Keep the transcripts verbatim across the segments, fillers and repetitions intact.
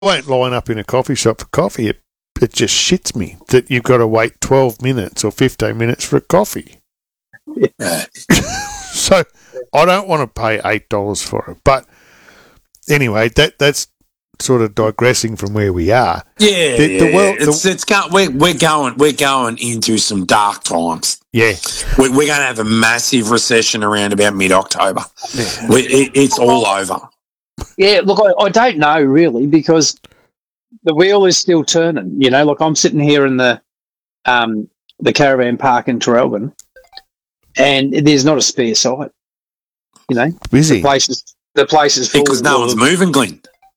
won't line up in a coffee shop for coffee. It, it just shits me that you've got to wait twelve minutes or fifteen minutes for a coffee. Yeah. So I don't want to pay eight dollars for it. But anyway, that that's sort of digressing from where we are. Yeah, The- the yeah. world- it's it's go, we're we're going we're going into some dark times. Yeah. We, we're going to have a massive recession around about mid October. We, it, it's all over. Yeah, look, I, I don't know really because the wheel is still turning. You know, like I'm sitting here in the um, the caravan park in Traralgon, and there's not a spare site. You know, Busy. the place is the place is full Because no of- one's moving, Glenn.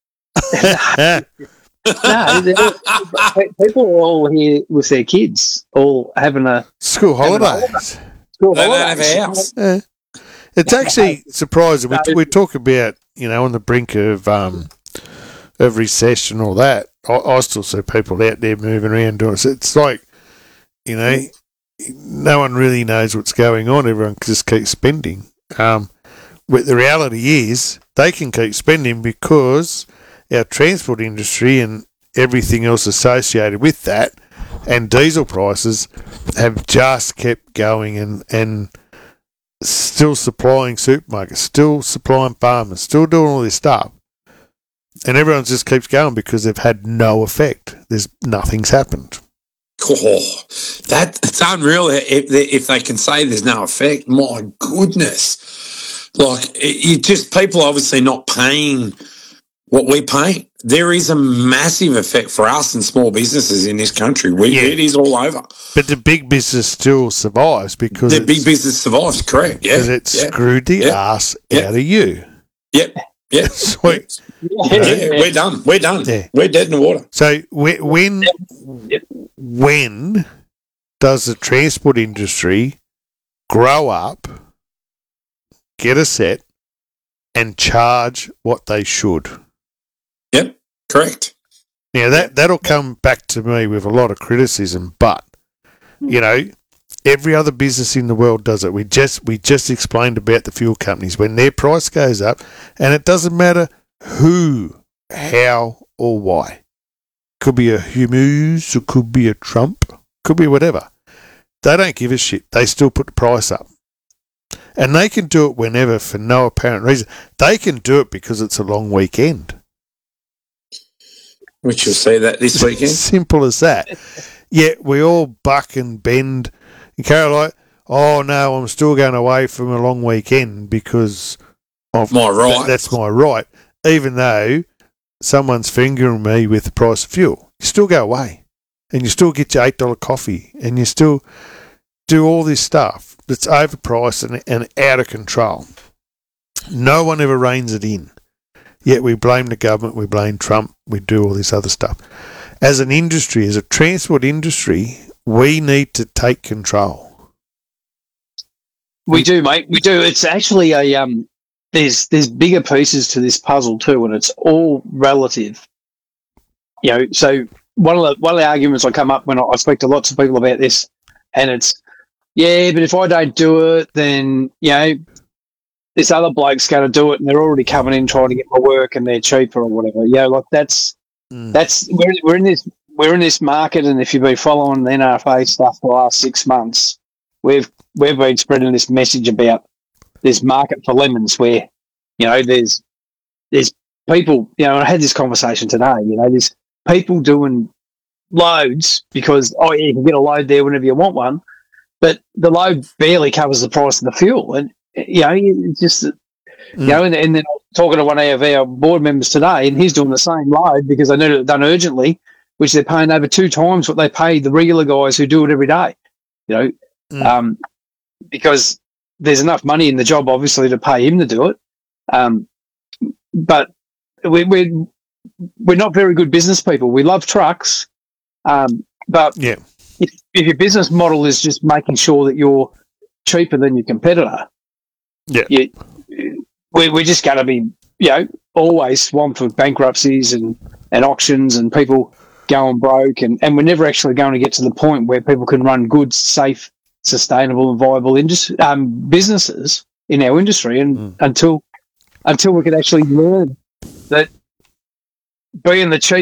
No, they're all- people are all here with their kids, all having a School holidays. school They don't have holiday. a house. Yeah. It's actually surprising. We, we talk about, you know, on the brink of um, of recession and all that. I, I still see people out there moving around doing it. It's like, you know, no one really knows what's going on. Everyone just keeps spending. Um, but the reality is they can keep spending because our transport industry and everything else associated with that and diesel prices have just kept going and, and still supplying supermarkets, still supplying farmers, still doing all this stuff. And everyone just keeps going because they've had no effect. There's nothing's happened. Oh, that it's unreal. If they, if they can say there's no effect, my goodness! Like it, it just people are obviously not paying what we pay. There is a massive effect for us and small businesses in this country. We, Yeah. It is all over. But the big business still survives because The it's, big business survives. Correct. Yeah. because it yeah. screwed the Yeah. ass Yeah. out of you. Yep. Yep. Sweet. Yeah, yeah, we're done. We're done. Yeah. We're dead in the water. So whe- when when does the transport industry grow up, get a set, and charge what they should? Yep. Correct. Now that that'll come back to me with a lot of criticism, but you know, every other business in the world does it. We just we just explained about the fuel companies when their price goes up, and it doesn't matter who, how, or why. Could be a Hummus, it could be a Trump, could be whatever. They don't give a shit. They still put the price up. And they can do it whenever for no apparent reason. They can do it because it's a long weekend. Which you'll see that this weekend. Simple as that. Yet we all buck and bend. And Carol like, oh no, I'm still going away from a long weekend because of My right. that- that's my right. Even though someone's fingering me with the price of fuel, you still go away, and you still get your eight dollar coffee, and you still do all this stuff that's overpriced and, and out of control. No one ever reins it in. Yet we blame the government, we blame Trump, we do all this other stuff. As an industry, as a transport industry, we need to take control. We do, mate. We do. It's actually a um. There's there's bigger pieces to this puzzle too, and it's all relative. You know, so one of the one of the arguments I come up when I, I speak to lots of people about this, and it's yeah, but if I don't do it, then you know this other bloke's going to do it, and they're already coming in trying to get my work, and they're cheaper or whatever. Yeah, like that's Mm. that's we're we're in this we're in this market, and if you've been following the N R F A stuff for the last six months, we've we've been spreading this message about this market for lemons where, you know, there's there's people, you know, I had this conversation today, you know, there's people doing loads because, oh, yeah, you can get a load there whenever you want one, but the load barely covers the price of the fuel. And, you know, it's just, mm. you know, and, and then I was talking to one of our board members today, and he's doing the same load because they need it done urgently, which they're paying over two times what they pay the regular guys who do it every day, you know, mm. um, because there's enough money in the job, obviously, to pay him to do it. Um, but we, we're, we're not very good business people. We love trucks. Um, but yeah. if, if your business model is just making sure that you're cheaper than your competitor, yeah, you, we, we're just going to be, you know, always swamped with bankruptcies and, and auctions and people going broke. And, and we're never actually going to get to the point where people can run good, safe, sustainable and viable industry, um, businesses in our industry, and mm. until until we can actually learn that being the chief